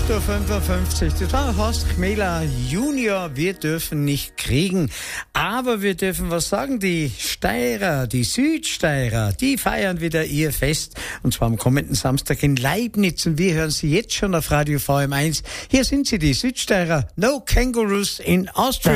8.55 Uhr. Das war Horst Chmela Junior. Wir dürfen nicht kriegen, aber wir dürfen was sagen. Die Steirer, die Südsteirer, die feiern wieder ihr Fest. Und zwar am kommenden Samstag in Leibniz. Und wir hören sie jetzt schon auf Radio VM1. Hier sind sie, die Südsteirer. No Kangaroos in Austria.